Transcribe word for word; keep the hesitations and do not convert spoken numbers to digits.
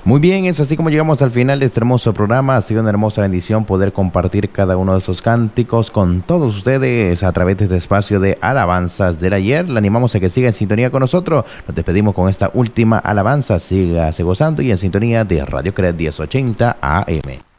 Muy bien, es así como llegamos al final de este hermoso programa. Ha sido una hermosa bendición poder compartir cada uno de esos cánticos con todos ustedes a través de este espacio de alabanzas del ayer. Le animamos a que siga en sintonía con nosotros. Nos despedimos con esta última alabanza. Sígase gozando y en sintonía de Radio Cred mil ochenta A M.